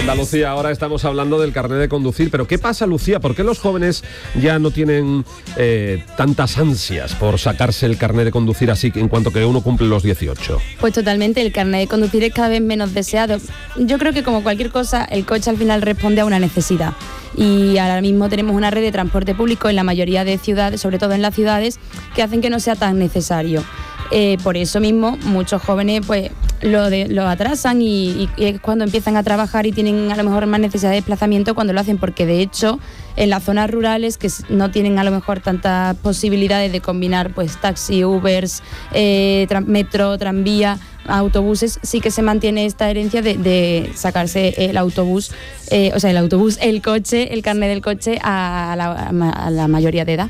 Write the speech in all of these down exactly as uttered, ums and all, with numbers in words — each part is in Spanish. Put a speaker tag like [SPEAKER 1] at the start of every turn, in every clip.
[SPEAKER 1] Andalucía, ahora estamos hablando del carnet de conducir, pero ¿qué pasa, Lucía? ¿Por qué los jóvenes ya no tienen eh, tantas ansias por sacarse el carnet de conducir así en cuanto que uno cumple los dieciocho?
[SPEAKER 2] Pues totalmente, el carnet de conducir es cada vez menos deseado. Yo creo que como cualquier cosa, el coche al final responde a una necesidad. Y ahora mismo tenemos una red de transporte público en la mayoría de ciudades, sobre todo en las ciudades, que hacen que no sea tan necesario. Eh, por eso mismo muchos jóvenes pues lo, de, lo atrasan y, y, y es cuando empiezan a trabajar y tienen a lo mejor más necesidad de desplazamiento cuando lo hacen, porque de hecho en las zonas rurales que no tienen a lo mejor tantas posibilidades de combinar pues taxi, Ubers, eh, tra- metro, tranvía, autobuses, sí que se mantiene esta herencia de, de sacarse el autobús, eh, o sea el autobús, el coche, el carnet del coche a la, a la mayoría de edad.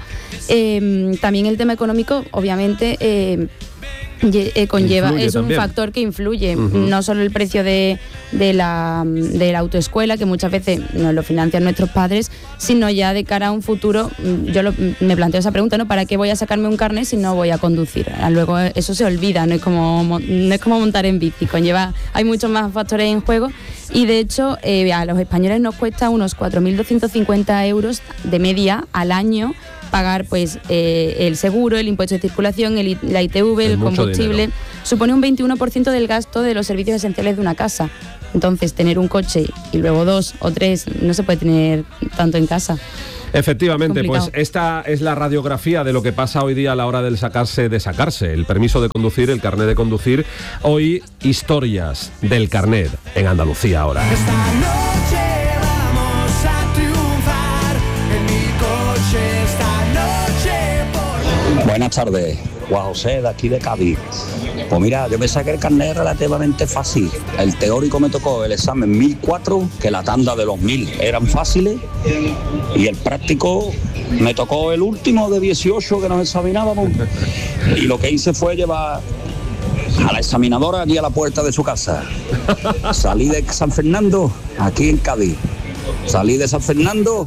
[SPEAKER 2] Eh, también el tema económico, obviamente, eh, Eh, conlleva,
[SPEAKER 1] influye
[SPEAKER 2] es un
[SPEAKER 1] también.
[SPEAKER 2] factor que influye,
[SPEAKER 1] Uh-huh.
[SPEAKER 2] no solo el precio de, de, la, de la autoescuela, que muchas veces nos lo financian nuestros padres, sino ya de cara a un futuro. Yo lo, me planteo esa pregunta, ¿no? ¿Para qué voy a sacarme un carnet si no voy a conducir? Luego eso se olvida, no es como, no es como montar en bici, conlleva, hay muchos más factores en juego y de hecho eh, a los españoles nos cuesta unos cuatro mil doscientos cincuenta euros de media al año pagar pues eh, el seguro, el impuesto de circulación, el, la I T V,
[SPEAKER 1] Es
[SPEAKER 2] el
[SPEAKER 1] mucho
[SPEAKER 2] combustible.
[SPEAKER 1] dinero.
[SPEAKER 2] Supone un veintiuno por ciento del gasto de los servicios esenciales de una casa. Entonces, tener un coche y luego dos o tres, no se puede tener tanto en casa.
[SPEAKER 1] Efectivamente,
[SPEAKER 2] Complicado.
[SPEAKER 1] pues esta es la radiografía de lo que pasa hoy día a la hora del sacarse, de sacarse el permiso de conducir, el carnet de conducir. Hoy, historias del carnet en Andalucía ahora.
[SPEAKER 3] Esta noche vamos a triunfar en mi coche, esta noche por...
[SPEAKER 4] Buenas tardes, Juan José de aquí de Cádiz. Pues mira, yo me saqué el carnet relativamente fácil. El teórico me tocó el examen mil cuatro, que la tanda de los mil eran fáciles, y el práctico me tocó el último de dieciocho que nos examinábamos. Y lo que hice fue llevar a la examinadora aquí a la puerta de su casa. Salí de San Fernando, aquí en Cádiz. Salí de San Fernando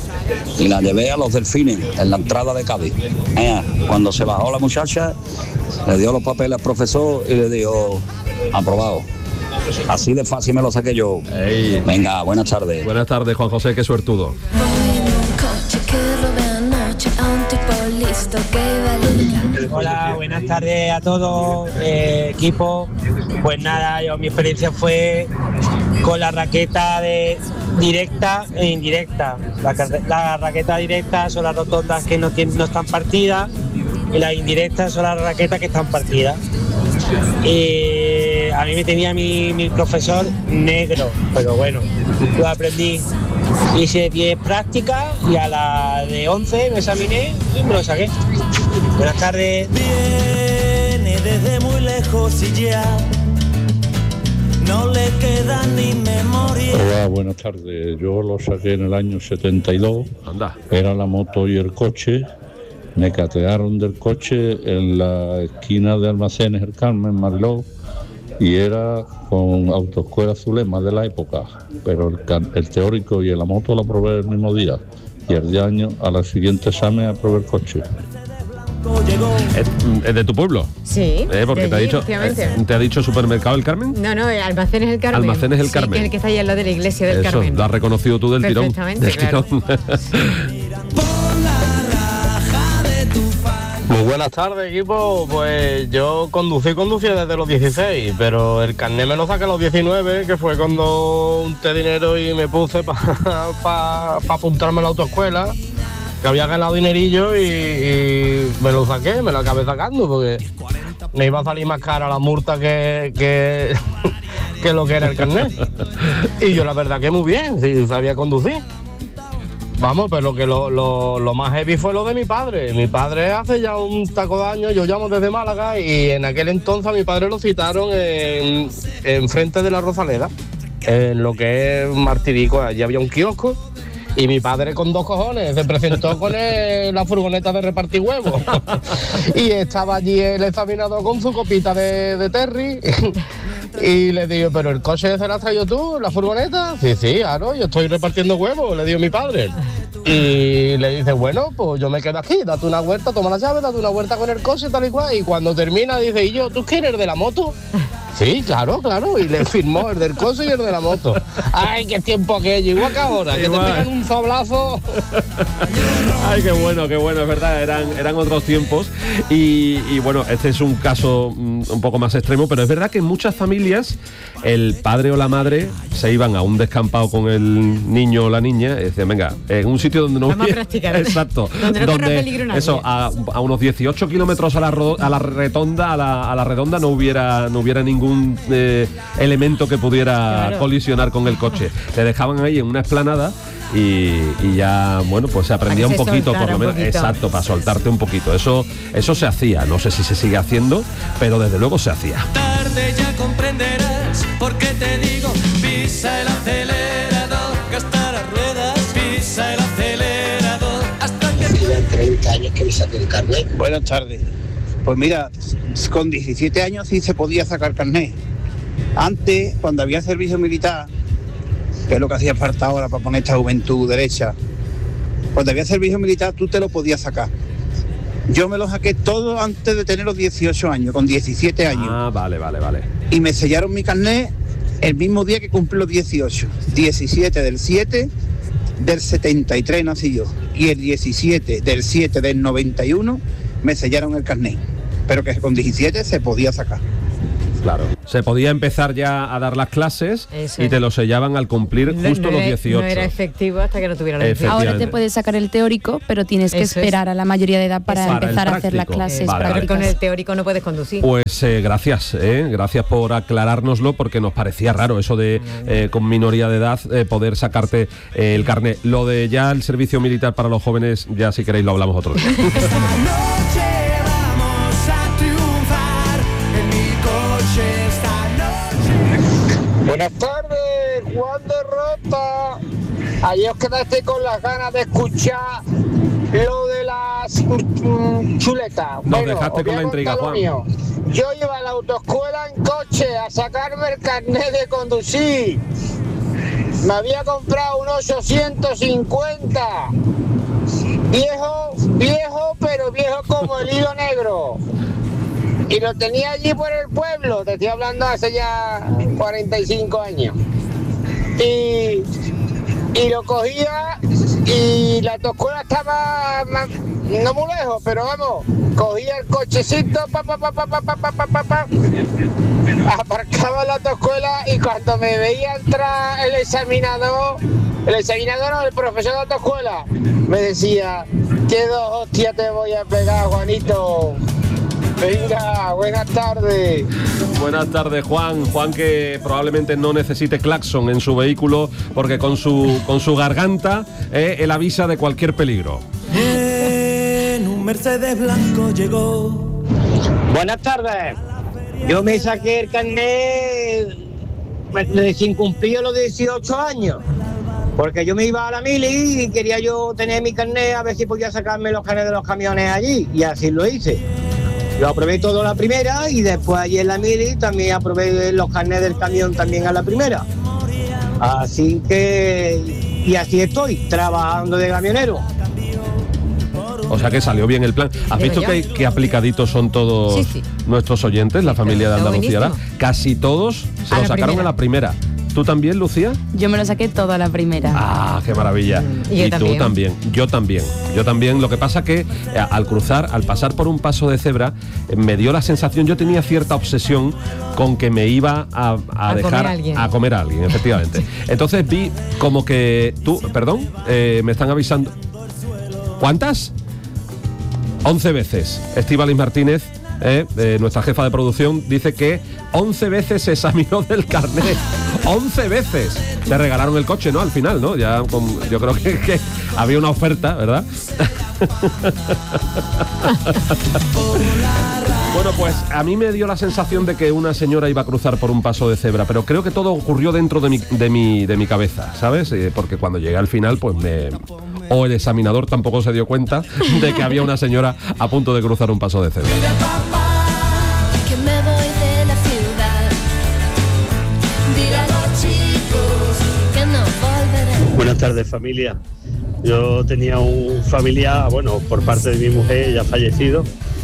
[SPEAKER 4] y la llevé a los Delfines, en la entrada de Cádiz. Eh, cuando se bajó la muchacha, le dio los papeles al profesor y le dijo, aprobado. Así de fácil me lo saqué yo.
[SPEAKER 1] Ey.
[SPEAKER 4] Venga, buenas tardes.
[SPEAKER 1] Buenas tardes, Juan José, qué suertudo.
[SPEAKER 5] Hola, buenas tardes a todos, eh, equipo. Pues nada, yo mi experiencia fue con la raqueta de directa e indirecta. La, la raqueta directa son las rotondas que no, tienen, no están partidas y las indirectas son las raquetas que están partidas. Y a mí me tenía mi, mi profesor negro, pero bueno, lo aprendí. Hice diez prácticas y a la de once me examiné y me lo saqué. Buenas tardes.
[SPEAKER 3] Viene desde muy lejos y ya no le queda ni memoria.
[SPEAKER 6] Hola, buenas tardes. Yo lo saqué en el año setenta y dos.
[SPEAKER 1] Anda.
[SPEAKER 6] Era la moto y el coche. Me catearon del coche en la esquina de Almacenes El Carmen, Mariló, y era con autoescuela Zulema de la época, pero el, el teórico y la moto la probé el mismo día, y el de año a la siguiente examen aprobé el coche.
[SPEAKER 1] ¿Es, es de tu pueblo?
[SPEAKER 7] Sí,
[SPEAKER 1] Eh, porque
[SPEAKER 7] de
[SPEAKER 1] te ha
[SPEAKER 7] allí,
[SPEAKER 1] dicho,
[SPEAKER 7] efectivamente.
[SPEAKER 1] eh, te ha dicho Supermercado El Carmen.
[SPEAKER 7] No, no, Almacenes El Carmen.
[SPEAKER 1] Almacenes El
[SPEAKER 7] Sí,
[SPEAKER 1] Carmen.
[SPEAKER 7] que es el que está ahí al lado de la iglesia del
[SPEAKER 1] Eso,
[SPEAKER 7] Carmen.
[SPEAKER 1] lo has reconocido tú del tirón.
[SPEAKER 7] Perfectamente,
[SPEAKER 1] Del
[SPEAKER 7] claro.
[SPEAKER 1] tirón.
[SPEAKER 8] Muy buenas tardes, equipo. Pues yo conducí, conducí desde los dieciséis, pero el carnet me lo saqué a los diecinueve, que fue cuando unté dinero y me puse para pa, pa apuntarme a la autoescuela, que había ganado dinerillo y, y me lo saqué, me lo acabé sacando, porque me iba a salir más cara la multa que, que, que lo que era el carnet. Y yo la verdad que muy bien, sí, sabía conducir. Vamos, pero que lo, lo, lo más heavy fue lo de mi padre. Mi padre hace ya un taco de años, yo llamo desde Málaga, y en aquel entonces a mi padre lo citaron en, en frente de la Rosaleda, en lo que es Martirico. Allí había un kiosco y mi padre con dos cojones se presentó con el, la furgoneta de repartir huevos y estaba allí el examinador con su copita de, de Terry. Y le digo, ¿pero el coche se lo has traído tú, la furgoneta? Sí, sí, claro, yo estoy repartiendo huevos, le digo mi padre. Y le dice, bueno, pues yo me quedo aquí, date una vuelta, toma la llave, date una vuelta con el coche, tal y cual. Y cuando termina dice, ¿y yo, tú qué eres de la moto? Sí, claro, claro, y le firmó el del coche y el de la moto. Ay, qué tiempo aquello, igual que ahora, que
[SPEAKER 1] Igual.
[SPEAKER 8] te pegan un sablazo.
[SPEAKER 1] Ay, qué bueno, qué bueno, es verdad, eran, eran otros tiempos y, y bueno, este es un caso mm, un poco más extremo, pero es verdad que en muchas familias el padre o la madre se iban a un descampado con el niño o la niña y decían, venga, en un sitio donde no
[SPEAKER 7] Vamos a
[SPEAKER 1] hubiera-
[SPEAKER 7] practicar.
[SPEAKER 1] exacto,
[SPEAKER 7] Donde no corra peligro nadie.
[SPEAKER 1] eso, a, a unos dieciocho kilómetros a la, ro- a la redonda, a la, a la redonda no hubiera, no hubiera ningún eh, elemento que pudiera
[SPEAKER 7] Claro.
[SPEAKER 1] colisionar con el coche. Te dejaban ahí en una explanada y, y ya, bueno, pues se aprendía
[SPEAKER 7] Para
[SPEAKER 1] un
[SPEAKER 7] que se
[SPEAKER 1] poquito, por
[SPEAKER 7] soltara
[SPEAKER 1] lo
[SPEAKER 7] un
[SPEAKER 1] menos.
[SPEAKER 7] poquito.
[SPEAKER 1] Exacto, para soltarte un poquito. Eso, eso se hacía. No sé si se sigue haciendo, pero desde luego se hacía.
[SPEAKER 3] Tarde ya comprenderás por qué te digo, pisa el acelerador, gasta las ruedas, pisa el acelerador, hasta que...
[SPEAKER 9] treinta años que me saqué el carnet.
[SPEAKER 10] Buenas tardes. Pues mira, con diecisiete años sí se podía sacar carnet. Antes, cuando había servicio militar, que es lo que hacía falta ahora para poner esta juventud derecha, cuando había servicio militar tú te lo podías sacar. Yo me lo saqué todo antes de tener los dieciocho años, con diecisiete años.
[SPEAKER 1] Ah, vale, vale, vale.
[SPEAKER 10] Y me sellaron mi carnet el mismo día que cumplí los dieciocho. diecisiete del siete del setenta y tres nací yo. Y el diecisiete del siete del noventa y uno me sellaron el carnet. Pero que con diecisiete se podía sacar.
[SPEAKER 1] Claro. Se podía empezar ya a dar las clases
[SPEAKER 7] Eso
[SPEAKER 1] y
[SPEAKER 7] es.
[SPEAKER 1] te lo sellaban al cumplir
[SPEAKER 7] No-
[SPEAKER 1] justo
[SPEAKER 7] no
[SPEAKER 1] los
[SPEAKER 7] era-
[SPEAKER 1] dieciocho.
[SPEAKER 7] No era efectivo hasta que no tuviera la
[SPEAKER 1] Efectivamente.
[SPEAKER 7] licencia.
[SPEAKER 2] Ahora te puedes sacar el teórico, pero tienes que
[SPEAKER 7] Eso es.
[SPEAKER 2] esperar a la mayoría de edad para,
[SPEAKER 1] Para el
[SPEAKER 2] empezar a hacer las
[SPEAKER 1] práctico.
[SPEAKER 2] clases
[SPEAKER 1] Vale, vale.
[SPEAKER 7] Pero
[SPEAKER 2] prácticas.
[SPEAKER 7] con el teórico no puedes conducir.
[SPEAKER 1] Pues eh, gracias, eh, gracias por aclarárnoslo porque nos parecía raro eso de eh, con minoría de edad eh, poder sacarte eh, el carnet. Lo de ya el servicio militar para los jóvenes, ya si queréis lo hablamos otro día.
[SPEAKER 3] Esta noche vamos a triunfar, en mi coche esta noche.
[SPEAKER 5] Buenas tardes, Juan de Rota. Ayer os quedaste con las ganas de escuchar lo de las mm, chuletas.
[SPEAKER 1] Nos
[SPEAKER 5] Bueno,
[SPEAKER 1] dejaste
[SPEAKER 5] os voy
[SPEAKER 1] con
[SPEAKER 5] a
[SPEAKER 1] la intriga,
[SPEAKER 5] contar lo
[SPEAKER 1] Juan.
[SPEAKER 5] mío. Yo iba a la autoescuela en coche a sacarme el carnet de conducir. Me había comprado un ochocientos cincuenta. Viejo, viejo, pero viejo como el hilo negro. Y lo tenía allí por el pueblo, te estoy hablando hace ya cuarenta y cinco años. Y, y lo cogía y la autoescuela estaba ma- no muy lejos, pero vamos, cogía el cochecito, pa, pa, pa, pa, pa, pa, pa, pa, pa, pa, aparcaba en la autoescuela y cuando me veía entrar el examinador, el examinador no, el profesor de autoescuela, me decía, ¿qué dos hostias te voy a pegar, Juanito? Venga, buenas tardes.
[SPEAKER 1] Buenas tardes, Juan. Juan que probablemente no necesite claxon en su vehículo porque con su con su garganta eh, él avisa de cualquier peligro.
[SPEAKER 3] En un Mercedes blanco llegó.
[SPEAKER 5] Buenas tardes. Yo me saqué el carnet recién cumplido los dieciocho años. Porque yo me iba a la mili y quería yo tener mi carnet a ver si podía sacarme los carnets de los camiones allí. Y así lo hice. Lo aprobé todo a la primera y después allí en la mili también aprobé los carnets del camión también a la primera. Así que... Y así estoy, trabajando de camionero.
[SPEAKER 1] O sea que salió bien el plan. ¿Has
[SPEAKER 7] Pero
[SPEAKER 1] visto
[SPEAKER 7] ya.
[SPEAKER 1] que, que aplicaditos son todos
[SPEAKER 7] Sí, sí.
[SPEAKER 1] nuestros oyentes, la familia de
[SPEAKER 7] está
[SPEAKER 1] Andalucía? ¿verdad?
[SPEAKER 7] buenísimo.
[SPEAKER 1] Casi todos se
[SPEAKER 7] A
[SPEAKER 1] lo
[SPEAKER 7] la
[SPEAKER 1] sacaron
[SPEAKER 7] primera.
[SPEAKER 1] a la primera. ¿Tú también, Lucía?
[SPEAKER 2] Yo me lo saqué todo a la primera.
[SPEAKER 1] Ah, qué maravilla.
[SPEAKER 7] Y yo
[SPEAKER 1] tú
[SPEAKER 7] también.
[SPEAKER 1] también. Yo también. Yo también. Lo que pasa que eh, al cruzar, al pasar por un paso de cebra, eh, me dio la sensación, yo tenía cierta obsesión con que me iba a, a
[SPEAKER 7] A
[SPEAKER 1] dejar
[SPEAKER 7] comer a alguien.
[SPEAKER 1] a comer a alguien, efectivamente. Entonces vi como que tú, perdón, eh, me están avisando. ¿Cuántas? once veces. Estíbaliz Martínez, eh, eh, nuestra jefa de producción, dice que once veces se examinó del carnet. once veces. Te regalaron el coche, ¿no? Al final, ¿no? Ya con- yo creo que, que había una oferta, ¿verdad? Bueno, pues a mí me dio la sensación de que una señora iba a cruzar por un paso de cebra, pero creo que todo ocurrió dentro de mi, de mi, de mi cabeza, ¿sabes? Eh, porque cuando llegué al final, pues me... O el examinador tampoco se dio cuenta de que había una señora a punto de cruzar un paso de cebra.
[SPEAKER 11] Que me voy de la ciudad. Dile a los chicos que no volveré.
[SPEAKER 12] Buenas tardes, familia. Yo tenía un familiar, bueno, por parte de mi mujer, ya fallecido,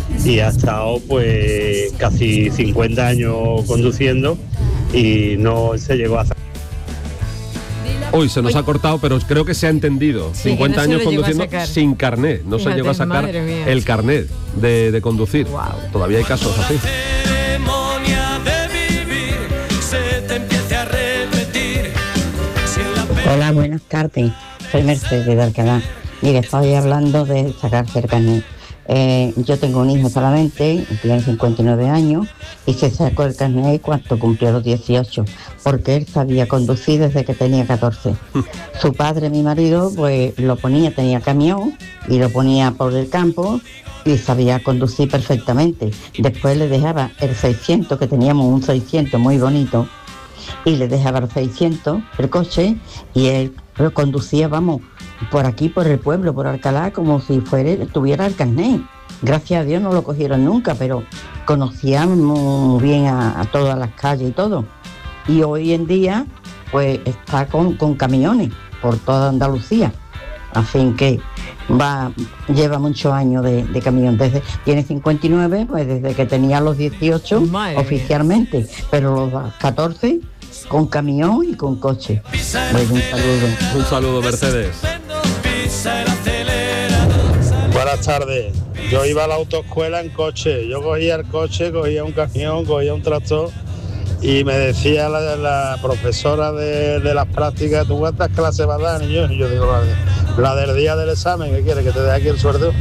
[SPEAKER 12] y ha estado pues casi cincuenta años conduciendo y no se llegó a hacer.
[SPEAKER 1] Uy, se nos ha cortado, pero creo que se ha entendido.
[SPEAKER 7] Sí,
[SPEAKER 1] cincuenta
[SPEAKER 7] que no se
[SPEAKER 1] años
[SPEAKER 7] lo llegó a
[SPEAKER 1] conduciendo
[SPEAKER 7] sacar.
[SPEAKER 1] sin carnet. No
[SPEAKER 7] Fíjate,
[SPEAKER 1] se llegó a sacar
[SPEAKER 7] madre mía.
[SPEAKER 1] el carnet de, de conducir. Todavía hay casos así.
[SPEAKER 3] Ceremonia de vivir se te empiece a repetir. Si en la pe-
[SPEAKER 13] Hola, buenas tardes. Soy Mercedes de Alcalá. Mire, estoy hablando de sacarse el carnet. Eh, yo tengo un hijo solamente, tiene cincuenta y nueve años, y se sacó el carnet cuando cumplió los dieciocho, porque él sabía conducir desde que tenía catorce. Su padre, mi marido, pues lo ponía, tenía camión, y lo ponía por el campo, y sabía conducir perfectamente. Después le dejaba el seiscientos, que teníamos un seiscientos muy bonito, y le dejaba el seiscientos, el coche, y él lo conducía, vamos, por aquí, por el pueblo, por Alcalá, como si fuera, tuviera el carnet. Gracias a Dios no lo cogieron nunca, pero conocía muy bien a, a todas las calles y todo. Y hoy en día, pues está con, con camiones por toda Andalucía. Así que va, lleva muchos años de, de camión. Desde, tiene cincuenta y nueve, pues desde que tenía los dieciocho oficialmente, pero los catorce con camión y con coche. Bueno, un saludo.
[SPEAKER 1] Un saludo, Mercedes.
[SPEAKER 3] pisa el acelerador.
[SPEAKER 8] Buenas tardes. Yo iba a la autoescuela en coche. Yo cogía el coche, cogía un camión, cogía un tractor y me decía la, la profesora de, de las prácticas, ¿tú cuántas clases vas a dar, niño? Y yo digo, la, de, la del día del examen, ¿qué quieres? ¿Que te dé aquí el sueldo?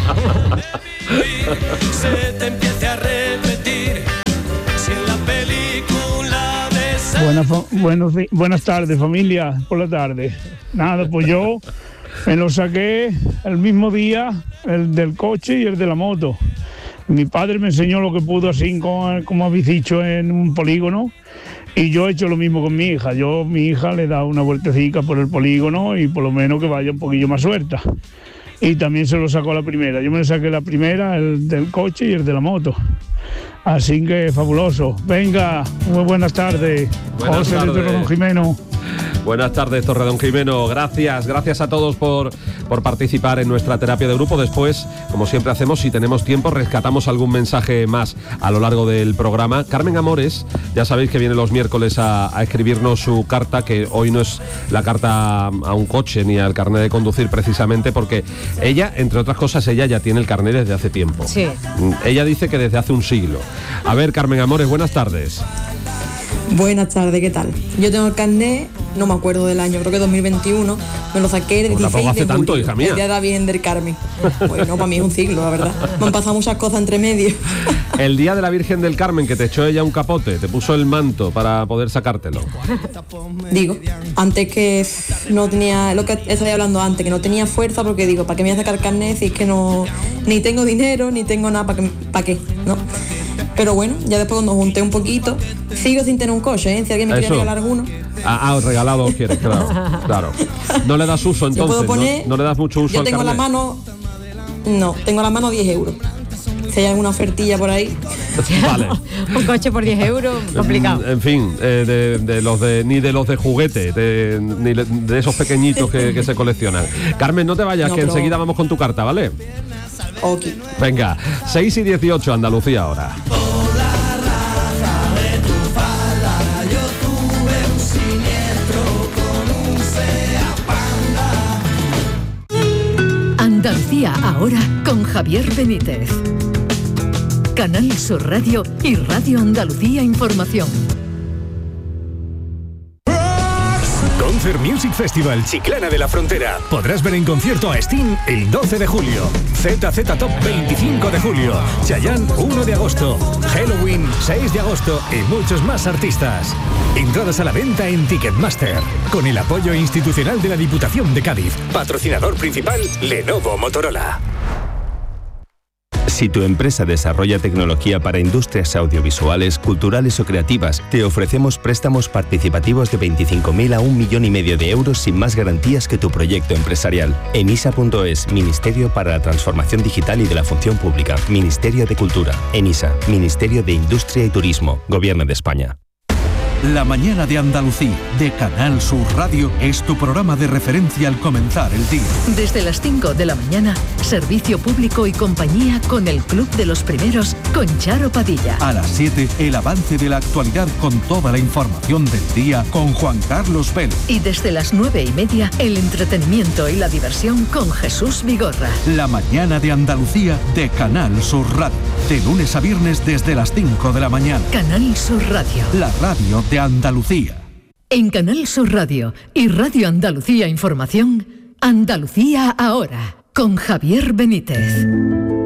[SPEAKER 3] Se te empiece a repetir. Si en la película de esa-
[SPEAKER 14] Buenas, fa- buenos di- buenas tardes, familia, por la tarde. Nada, pues yo me lo saqué el mismo día, el del coche y el de la moto. Mi padre me enseñó lo que pudo así, como, como habéis dicho, en un polígono, y yo he hecho lo mismo con mi hija. Yo a mi hija le he dado una vueltecita por el polígono y por lo menos que vaya un poquillo más suelta. Y también se lo sacó la primera. Yo me le saqué la primera, el del coche y el de la moto. Así que fabuloso. Venga, muy buenas tardes.
[SPEAKER 1] Buenas
[SPEAKER 14] José de
[SPEAKER 1] tardes.
[SPEAKER 14] Torredón Jimeno.
[SPEAKER 1] Buenas tardes, Torredón Jimeno. Gracias, gracias a todos por, por participar en nuestra terapia de grupo. Después, como siempre hacemos, si tenemos tiempo, rescatamos algún mensaje más a lo largo del programa. Carmen Amores, ya sabéis que viene los miércoles a, a escribirnos su carta, que hoy no es la carta a un coche ni al carnet de conducir precisamente, porque ella, entre otras cosas, ella ya tiene el carnet desde hace tiempo.
[SPEAKER 7] Sí.
[SPEAKER 1] Ella dice que desde hace un siglo. A ver, Carmen Amores, buenas tardes.
[SPEAKER 15] Buenas tardes, ¿qué tal? Yo tengo el carnet, no me acuerdo del año, creo que dos mil veintiuno, me lo saqué el
[SPEAKER 1] Pues tampoco
[SPEAKER 15] dieciséis
[SPEAKER 1] hace
[SPEAKER 15] de
[SPEAKER 1] tanto,
[SPEAKER 15] julio,
[SPEAKER 1] hija mía.
[SPEAKER 15] el día de la Virgen del Carmen. Bueno, para mí es un siglo, la verdad. Me han pasado muchas cosas entre medio.
[SPEAKER 1] El día de la Virgen del Carmen, que te echó ella un capote, te puso el manto para poder sacártelo.
[SPEAKER 15] Digo, antes que no tenía, lo que estaba hablando antes, que no tenía fuerza, porque digo, ¿para qué me voy a sacar carnet si es que no, ni tengo dinero, ni tengo nada, ¿para qué? ¿Para qué? ¿No? Pero bueno, ya después cuando junté un poquito, sigo sin tener un coche, ¿eh? Si alguien me quiere
[SPEAKER 1] Eso.
[SPEAKER 15] regalar alguno.
[SPEAKER 1] Ah, ah, regalado quieres, claro, claro. No le das uso
[SPEAKER 15] Yo puedo
[SPEAKER 1] entonces,
[SPEAKER 15] poner-
[SPEAKER 1] ¿no? No le das mucho uso
[SPEAKER 15] Yo
[SPEAKER 1] al
[SPEAKER 15] tengo en la
[SPEAKER 1] carnet.
[SPEAKER 15] mano, no, tengo en la mano diez euros. Si hay alguna ofertilla por ahí.
[SPEAKER 1] Vale.
[SPEAKER 7] Un coche por diez euros, complicado.
[SPEAKER 1] En, en fin, eh, de, de los de ni de los de juguete, de, ni le- de esos pequeñitos que, que se coleccionan. Carmen, no te vayas,
[SPEAKER 15] No,
[SPEAKER 1] que
[SPEAKER 15] pero-
[SPEAKER 1] enseguida vamos con tu carta, ¿vale?
[SPEAKER 15] Ok.
[SPEAKER 1] Venga, seis y dieciocho, Andalucía ahora.
[SPEAKER 3] Yo tuve un siniestro con un Seat Panda.
[SPEAKER 16] Andalucía ahora con Javier Benítez. Canal Sur Radio y Radio Andalucía Información.
[SPEAKER 17] Concert Music Festival Chiclana de la Frontera. Podrás ver en concierto a Sting el doce de julio, Z Z Top veinticinco de julio, Chayanne uno de agosto, Halloween seis de agosto y muchos más artistas. Entradas a la venta en Ticketmaster, con el apoyo institucional de la Diputación de Cádiz. Patrocinador principal, Lenovo Motorola.
[SPEAKER 18] Si tu empresa desarrolla tecnología para industrias audiovisuales, culturales o creativas, te ofrecemos préstamos participativos de veinticinco mil a un millón y medio de euros sin más garantías que tu proyecto empresarial. Enisa punto es, Ministerio para la Transformación Digital y de la Función Pública, Ministerio de Cultura. Enisa, Ministerio de Industria y Turismo, Gobierno de España.
[SPEAKER 19] La mañana de Andalucía, de Canal Sur Radio, es tu programa de referencia al comenzar el día.
[SPEAKER 16] Desde las cinco de la mañana, servicio público y compañía con el Club de los Primeros con Charo Padilla.
[SPEAKER 19] A las siete, el avance de la actualidad con toda la información del día con Juan Carlos Vélez.
[SPEAKER 16] Y desde las nueve y media, el entretenimiento y la diversión con Jesús Vigorra.
[SPEAKER 19] La mañana de Andalucía de Canal Sur Radio. De lunes a viernes desde las cinco de la mañana.
[SPEAKER 16] Canal Sur Radio.
[SPEAKER 19] La radio de Andalucía.
[SPEAKER 16] En Canal Sur Radio y Radio Andalucía Información, Andalucía ahora, con Javier Benítez.